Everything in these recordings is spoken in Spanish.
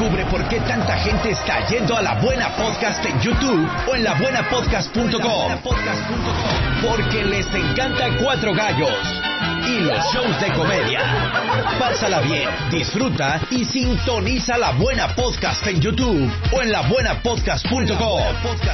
Descubre por qué tanta gente está yendo a La Buena Podcast en YouTube o en labuenapodcast.com. Porque les encanta Cuatro Gallos y los shows de comedia. Pásala bien, disfruta y sintoniza La Buena Podcast en YouTube o en labuenapodcast.com.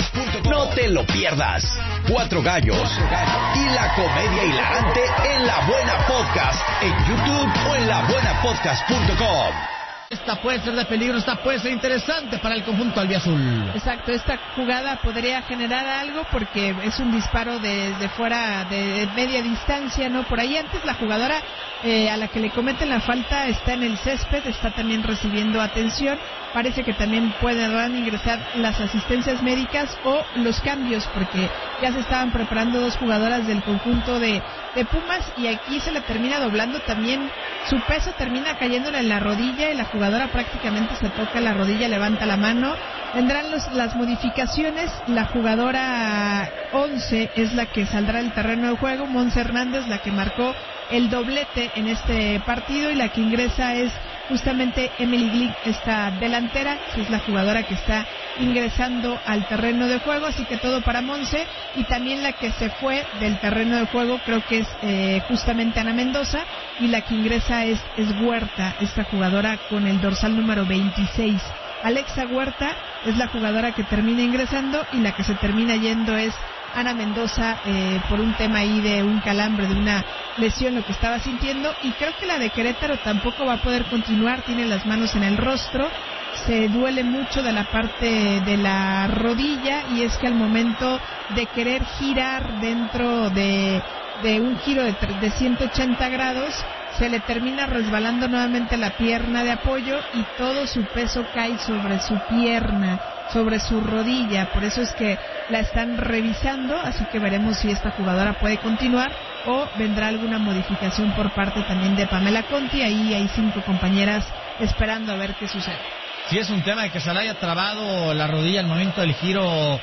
No te lo pierdas. Cuatro Gallos y la comedia hilarante en La Buena Podcast en YouTube o en labuenapodcast.com. Esta puede ser de peligro, esta puede ser interesante para el conjunto albiazul. Exacto, esta jugada podría generar algo porque es un disparo de fuera de media distancia, ¿no? Por ahí antes la jugadora a la que le cometen la falta está en el césped, está también recibiendo atención. Parece que también pueden ingresar las asistencias médicas o los cambios, porque ya se estaban preparando dos jugadoras del conjunto de Pumas y aquí se le termina doblando también, su peso termina cayéndole en la rodilla y la jugadora prácticamente se toca la rodilla, levanta la mano. Vendrán las modificaciones, la jugadora 11 es la que saldrá del terreno de juego, Monse Hernández, la que marcó el doblete en este partido, y la que ingresa es justamente Emily Glick, esta delantera, que es la jugadora que está ingresando al terreno de juego, así que todo para Monse. Y también la que se fue del terreno de juego creo que es justamente Ana Mendoza, y la que ingresa es Huerta, esta jugadora con el dorsal número 26. Alexa Huerta es la jugadora que termina ingresando, y la que se termina yendo es Ana Mendoza por un tema ahí de un calambre, de una lesión, lo que estaba sintiendo. Y creo que la de Querétaro tampoco va a poder continuar, tiene las manos en el rostro, se duele mucho de la parte de la rodilla, y es que al momento de querer girar dentro de un giro de 180 grados, se le termina resbalando nuevamente la pierna de apoyo y todo su peso cae sobre su pierna, sobre su rodilla. Por eso es que la están revisando, así que veremos si esta jugadora puede continuar o vendrá alguna modificación por parte también de Pamela Conti. Ahí hay 5 compañeras esperando a ver qué sucede. Si es un tema de que se le haya trabado la rodilla al momento del giro,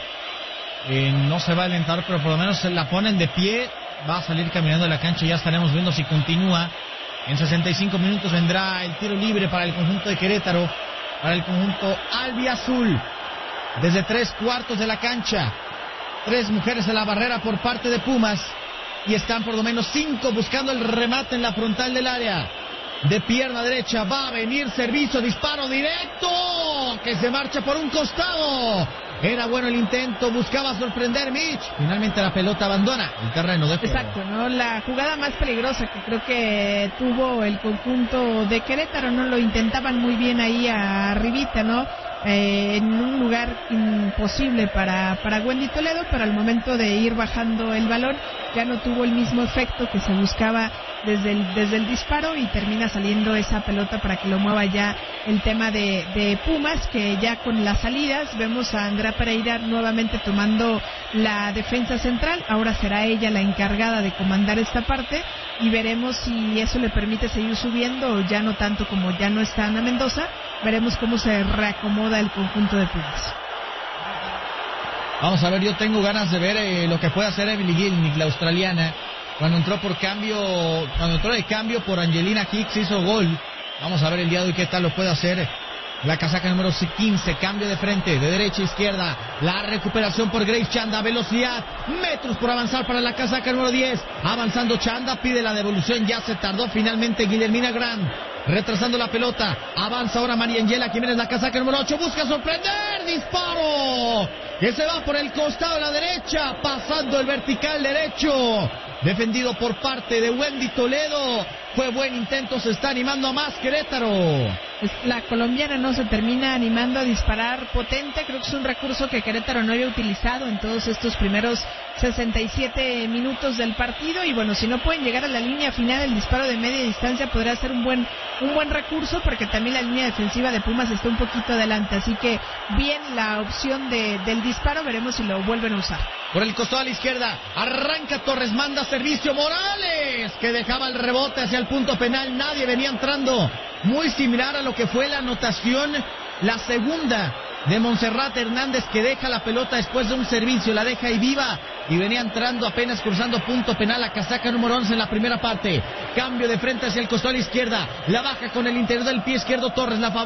no se va a alentar, pero por lo menos se la ponen de pie, va a salir caminando de la cancha y ya estaremos viendo si continúa. En 65 minutos vendrá el tiro libre para el conjunto de Querétaro, para el conjunto albiazul. Desde 3/4 de la cancha, 3 mujeres en la barrera por parte de Pumas, y están por lo menos 5 buscando el remate en la frontal del área. De pierna derecha va a venir servicio, disparo directo, que se marcha por un costado. Era bueno el intento, buscaba sorprender Mitch. Finalmente la pelota abandona el terreno de juego. Exacto, ¿no? La jugada más peligrosa que creo que tuvo el conjunto de Querétaro, ¿no? Lo intentaban muy bien ahí arribita, ¿no? En un lugar imposible para Wendy Toledo, pero al momento de ir bajando el balón ya no tuvo el mismo efecto que se buscaba desde el disparo, y termina saliendo esa pelota para que lo mueva ya el tema de Pumas, que ya con las salidas vemos a Andrea Pereira nuevamente tomando la defensa central. Ahora será ella la encargada de comandar esta parte, y veremos si eso le permite seguir subiendo o ya no tanto, como ya no está Ana Mendoza. Veremos cómo se reacomoda el conjunto de Pumas. Vamos a ver, yo tengo ganas de ver lo que puede hacer Emily Gilnick, la australiana. Cuando entró de cambio por Angelina Hicks, hizo gol. Vamos a ver el día de hoy qué tal lo puede hacer la casaca número 15, cambio de frente, de derecha a izquierda, la recuperación por Grace Chanda, velocidad, metros por avanzar para la casaca número 10, avanzando Chanda, pide la devolución, ya se tardó finalmente Guillermina Grant, retrasando la pelota, avanza ahora María Angela Jiménez, la casaca número 8, busca sorprender, disparo, que se va por el costado de la derecha, pasando el vertical derecho, defendido por parte de Wendy Toledo. Fue buen intento, se está animando a más Querétaro. La colombiana no se termina animando a disparar potente. Creo que es un recurso que Querétaro no había utilizado en todos estos primeros 67 minutos del partido. Y bueno, si no pueden llegar a la línea final, el disparo de media distancia podrá ser un buen recurso, porque también la línea defensiva de Pumas está un poquito adelante. Así que bien la opción del disparo, veremos si lo vuelven a usar. Por el costado a la izquierda, arranca Torres, manda servicio Morales, que dejaba el rebote hacia el punto penal, nadie venía entrando. Muy similar a lo que fue la anotación, la segunda de Montserrat Hernández, que deja la pelota después de un servicio, la deja ahí viva, y venía entrando apenas cruzando punto penal a casaca número 11 en la primera parte. Cambio de frente hacia el costado a la izquierda, la baja con el interior del pie izquierdo Torres, la